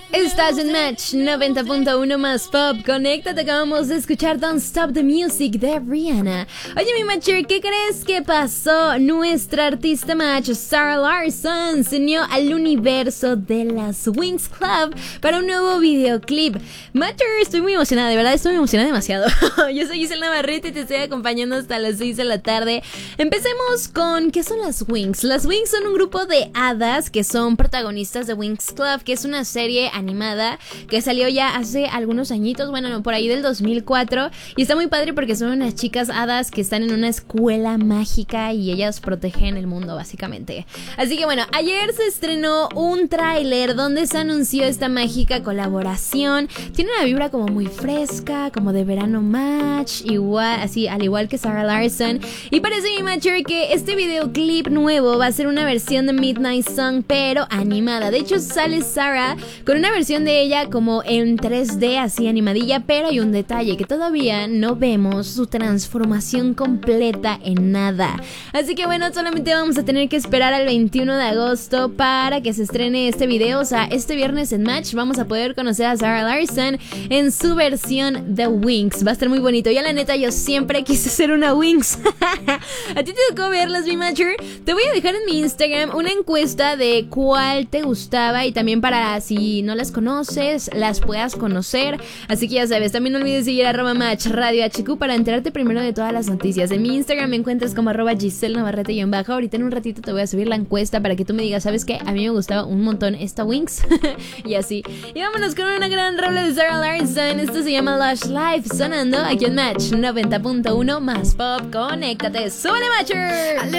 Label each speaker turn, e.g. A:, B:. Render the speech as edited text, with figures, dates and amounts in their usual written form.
A: Estás en Match 90.1 más pop. Conéctate, acabamos de escuchar Don't Stop the Music de Rihanna. Oye, mi Matcher, ¿qué crees que pasó? Nuestra artista Match, Sarah Larson, se unió al universo de las Winx Club para un nuevo videoclip. Matcher, estoy muy emocionada, de verdad estoy muy emocionada demasiado. Yo soy Giselle Navarrete y te estoy acompañando hasta las 6 de la tarde. Empecemos con, ¿qué son las Winx? Las Winx son un grupo de hadas que son protagonistas de Winx Club, que es una serie animada que salió ya hace algunos añitos, bueno, no, por ahí del 2004, y está muy padre porque son unas chicas hadas que están en una escuela mágica y ellas protegen el mundo básicamente. Así que bueno, ayer se estrenó un tráiler donde se anunció esta mágica colaboración. Tiene una vibra como muy fresca, como de verano Match, igual, así, al igual que Sarah Larson, y parece, mi Matcher, que este videoclip nuevo va a ser una versión de Midnight Song pero animada. De hecho sale Sarah con una versión de ella como en 3D, así animadilla, pero hay un detalle, que todavía no vemos su transformación completa en nada. Así que bueno, solamente vamos a tener que esperar al 21 de agosto para que se estrene este video. O sea, este viernes en Match vamos a poder conocer a Sarah Larson en su versión de Winx. Va a estar muy bonito. Ya la neta, yo siempre quise ser una Winx. ¿A ti te tocó verlas, mi Matcher? Te voy a dejar en mi Instagram una encuesta de cuál te gustaba, y también para si no las conoces, las puedas conocer. Así que ya sabes, también no olvides seguir @Match Radio HQ para enterarte primero de todas las noticias. En mi Instagram me encuentras como @Giselle Navarrete _. Ahorita en un ratito te voy a subir la encuesta para que tú me digas, ¿sabes qué? A mí me gustaba un montón esta Winx. Y así. Y vámonos con una gran rola de Sarah Larson. Esto se llama Lush Life, sonando aquí en Match 90.1 más pop. Conéctate, súbele, Matcher.